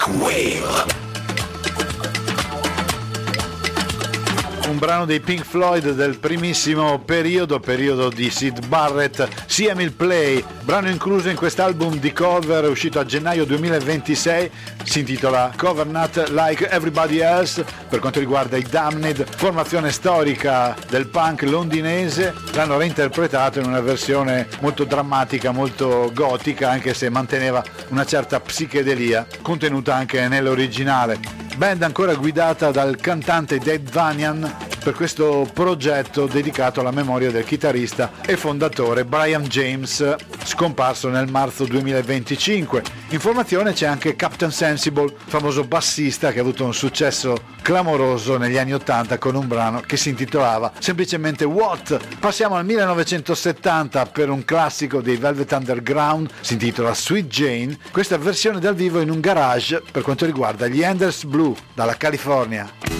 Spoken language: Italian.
Wave. Un brano dei Pink Floyd del primissimo periodo di Syd Barrett, See Emil Play, brano incluso in quest'album di cover uscito a gennaio 2026, si intitola Cover Not Like Everybody Else. Per quanto riguarda i Damned, formazione storica del punk londinese, l'hanno reinterpretato in una versione molto drammatica, molto gotica, anche se manteneva una certa psichedelia contenuta anche nell'originale. Band ancora guidata dal cantante Dave Vanian per questo progetto dedicato alla memoria del chitarrista e fondatore Brian James, scomparso nel marzo 2025. In formazione c'è anche Captain Sensible, famoso bassista che ha avuto un successo clamoroso negli anni 80 con un brano che si intitolava semplicemente What. Passiamo al 1970 per un classico dei Velvet Underground, si intitola Sweet Jane, questa versione dal vivo in un garage per quanto riguarda gli Enders Blue dalla California.